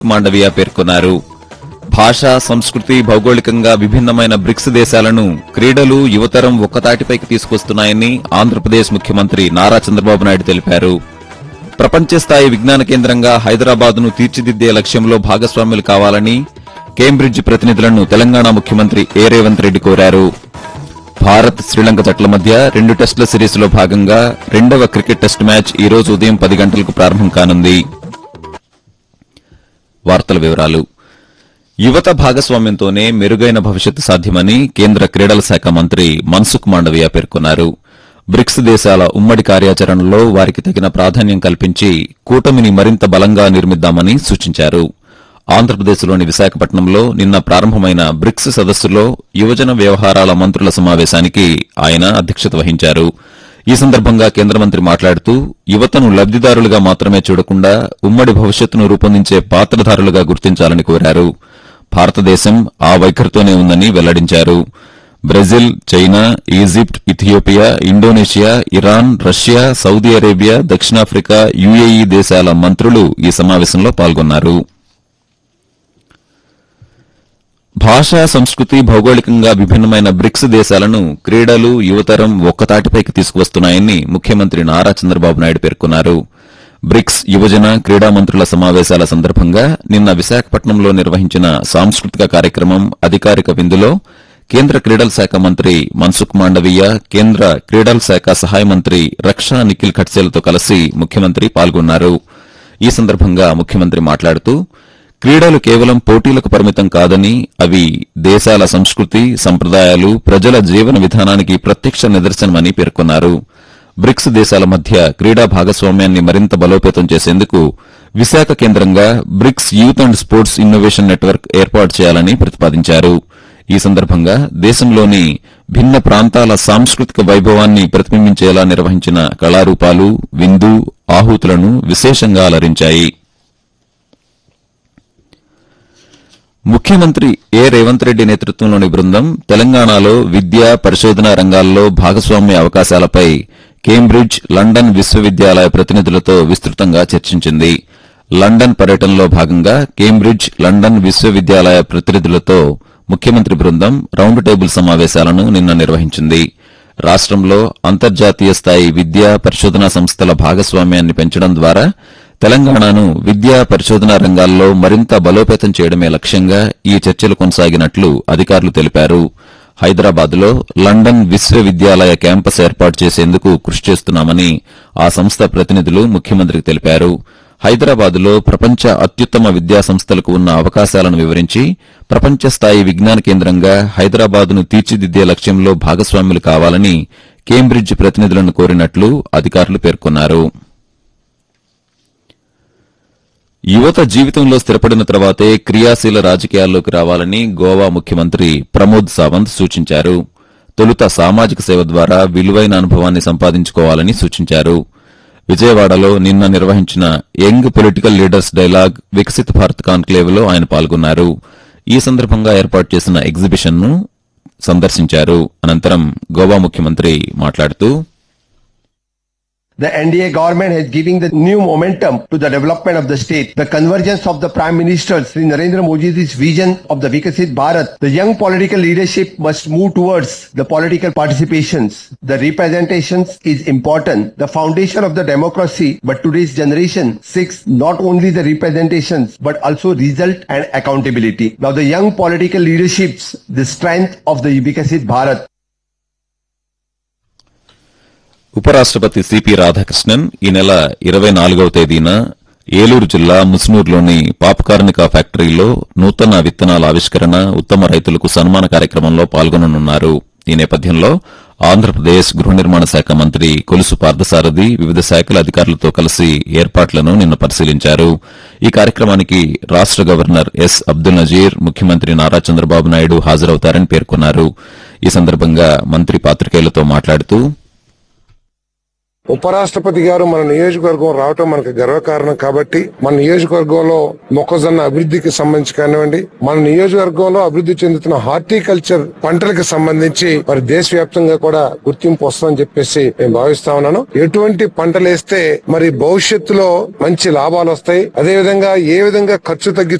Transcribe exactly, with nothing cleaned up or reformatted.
మాండవీయ పేర్కొన్నారు. భాష, సంస్కృతి, భౌగోళికంగా విభిన్నమైన బ్రిక్స్ దేశాలను క్రీడలు యువతరం ఒక్కతాటిపైకి తీసుకొస్తున్నాయని ఆంధ్రప్రదేశ్ ముఖ్యమంత్రి నారా చంద్రబాబు నాయుడు తెలిపారు. ప్రపంచ స్థాయి విజ్ఞాన కేంద్రంగా హైదరాబాద్ను తీర్చిదిద్దే లక్ష్యంలో భాగస్వాములు కావాలని కేంబ్రిడ్జ్ ప్రతినిధులను తెలంగాణ ముఖ్యమంత్రి ఏ రేవంత్ రెడ్డి కోరారు. భారత్, శ్రీలంక జట్ల మధ్య రెండు టెస్టుల సిరీస్లో భాగంగా రెండవ క్రికెట్ టెస్టు మ్యాచ్ ఈ రోజు ఉదయం పది గంటలకు ప్రారంభం కానుంది. వార్తల వివరాలు. యువత భాగస్వామ్యంతోనే మెరుగైన భవిష్యత్తు సాధ్యమని కేంద్ర క్రీడల శాఖ మంత్రి మన్సుఖ్ మాండవీయ పేర్కొన్నారు. బ్రిక్స్ దేశాల ఉమ్మడి కార్యాచరణలో వారికి తగిన ప్రాధాన్యం కల్పించి కూటమిని మరింత బలంగా నిర్మిద్దామని సూచించారు. ఆంధ్రప్రదేశ్లోని విశాఖపట్నంలో నిన్న ప్రారంభమైన బ్రిక్స్ సదస్సులో యువజన వ్యవహారాల మంత్రుల సమావేశానికి ఆయన అధ్యక్షత వహించారు. ఈ సందర్భంగా కేంద్ర మంత్రి మాట్లాడుతూ యువతను లబ్దిదారులుగా మాత్రమే చూడకుండా ఉమ్మడి భవిష్యత్తును రూపొందించే పాత్రధారులుగా గుర్తించాలని కోరారు. భారతదేశం ఆ వైఖరితోనే ఉందని వెల్లడించారు. Brazil, China, Egypt, Ethiopia, Indonesia, Iran, Russia, Saudi Arabia, దక్షిణాఫ్రికా, యుఏఈ దేశాల మంత్రులు ఈ సమావేశంలో పాల్గొన్నారు. భాష, సంస్కృతి, భౌగోళికంగా విభిన్నమైన బ్రిక్స్ దేశాలను క్రీడలు యువతరం ఒక్కతాటిపైకి తీసుకువస్తున్నాయని ముఖ్యమంత్రి నారా చంద్రబాబు నాయుడు పేర్కొన్నారు. బ్రిక్స్ యువజన క్రీడా మంత్రుల సమావేశాల సందర్భంగా నిన్న విశాఖపట్నంలో నిర్వహించిన సాంస్కృతిక కార్యక్రమం అధికారిక విందులో కేంద్ర క్రీడల శాఖ మంత్రి మన్సుఖ్ మాండవీయ, కేంద్ర క్రీడల శాఖ సహాయ మంత్రి రక్షా నిఖిల్ ఖడ్సేలతో కలిసి ముఖ్యమంత్రి పాల్గొన్నారు. ఈ సందర్భంగా ముఖ్యమంత్రి మాట్లాడుతూ క్రీడలు కేవలం పోటీలకు పరిమితం కాదని అవి దేశాల సంస్కృతి, సంప్రదాయాలు, ప్రజల జీవన విధానానికి ప్రత్యక్ష నిదర్శనమని పేర్కొన్నారు. బ్రిక్స్ దేశాల మధ్య క్రీడా భాగస్వామ్యాన్ని మరింత బలోపేతం చేసేందుకు విశాఖ కేంద్రంగా bricks youth and sports innovation network ఏర్పాటు చేయాలని ప్రతిపాదించారు. ఈ సందర్భంగా దేశంలోని భిన్న ప్రాంతాల సాంస్కృతిక వైభవాన్ని ప్రతిబింబించేలా నిర్వహించిన కళారూపాలు, విందు, ఆహుతులను విశేషంగా అలరించాయి. ముఖ్యమంత్రి ఏ రేవంత్ రెడ్డి నేతృత్వంలోని బృందం తెలంగాణలో విద్య, పరిశోధన రంగాల్లో భాగస్వామ్య అవకాశాలపై కేంబ్రిడ్జ్, లండన్ విశ్వవిద్యాలయ ప్రతినిధులతో విస్తృతంగా చర్చించింది. లండన్ పర్యటనలో భాగంగా కేంబ్రిడ్జ్, లండన్ విశ్వవిద్యాలయ ప్రతినిధులతో ముఖ్యమంత్రి బృందం రౌండ్ టేబుల్ సమావేశాలను నిన్న నిర్వహించింది. రాష్టంలో అంతర్జాతీయ స్థాయి విద్యా, పరిశోధనా సంస్థల భాగస్వామ్యాన్ని పెంచడం ద్వారా తెలంగాణను విద్యా, పరిశోధనా రంగాల్లో మరింత బలోపేతం చేయడమే లక్ష్యంగా ఈ చర్చలు కొనసాగినట్లు అధికారులు తెలిపారు. హైదరాబాద్లో లండన్ విశ్వవిద్యాలయ క్యాంపస్ ఏర్పాటు చేసేందుకు కృషి చేస్తున్నామని ఆ సంస్థ ప్రతినిధులు ముఖ్యమంత్రికి తెలిపారు. హైదరాబాద్లో ప్రపంచ అత్యుత్తమ విద్యా సంస్థలకు ఉన్న అవకాశాలను వివరించి ప్రపంచ స్థాయి విజ్ఞాన కేంద్రంగా హైదరాబాద్ను తీర్చిదిద్దే లక్ష్యంలో భాగస్వాములు కావాలని కేంబ్రిడ్జ్ ప్రతినిధులను కోరినట్లు అధికారులు పేర్కొన్నారు. యువత జీవితంలో స్థిరపడిన తర్వాతే క్రియాశీల రాజకీయాల్లోకి రావాలని గోవా ముఖ్యమంత్రి ప్రమోద్ సావంత్ సూచించారు. తొలుత సామాజిక సేవ ద్వారా విలువైన అనుభవాన్ని సంపాదించుకోవాలని సూచించారు. విజయవాడలో నిన్న నిర్వహించిన young political leaders dialogue Viksit Bharat కాన్క్లేవ్లో ఆయన పాల్గొన్నారు. ఈ సందర్భంగా ఏర్పాటు చేసిన ఎగ్జిబిషన్ను సందర్శించారు. అనంతరం గోవా ముఖ్యమంత్రి మాట్లాడుతూ The N D A government is giving the new momentum to the development of the state. The convergence of the Prime Minister Shri Narendra Modi's vision of the Vikasit Bharat. The young political leadership must move towards the political participations. The representations is important. The foundation of the democracy, but today's generation seeks not only the representations but also result and accountability. Now the young political leaderships, the strength of the Vikasit Bharat. ఉపరాష్టపతి CP Radhakrishnan ఈ నెల ఇరవై నాలుగవ తేదీన ఏలూరు జిల్లా ముస్నూరులోని పాపకార్మిక ఫ్యాక్టరీలో నూతన విత్తనాల ఆవిష్కరణ, ఉత్తమ రైతులకు సన్మాన కార్యక్రమంలో పాల్గొననున్నారు. ఈ నేపథ్యంలో ఆంధ్రప్రదేశ్ గృహ నిర్మాణ శాఖ మంత్రి కొలుసు పార్థసారథి వివిధ శాఖల అధికారులతో కలిసి ఏర్పాట్లను నిన్న పరిశీలించారు. ఈ కార్యక్రమానికి రాష్ట గవర్నర్ ఎస్ అబ్దుల్ నజీర్, ముఖ్యమంత్రి నారా చంద్రబాబు నాయుడు హాజరవుతారని పేర్కొన్నారు. ఈ సందర్భంగా మంత్రి పాత్రికేయులతో మాట్లాడుతూ ఉపరాష్ట్రపతి గారు మన నియోజకవర్గం రావటం మనకు గర్వకారణం కాబట్టి మన నియోజకవర్గంలో మొక్కజొన్న అభివృద్ధికి సంబంధించి కానివ్వండి, మన నియోజకవర్గంలో అభివృద్ధి చెందుతున్న హార్టికల్చర్ పంటలకు సంబంధించి మరి దేశవ్యాప్తంగా కూడా గుర్తింపు వస్తుందని చెప్పేసి నేను భావిస్తా ఉన్నాను. ఎటువంటి పంటలు వేస్తే మరి భవిష్యత్తులో మంచి లాభాలు వస్తాయి, అదేవిధంగా ఏ విధంగా ఖర్చు తగ్గి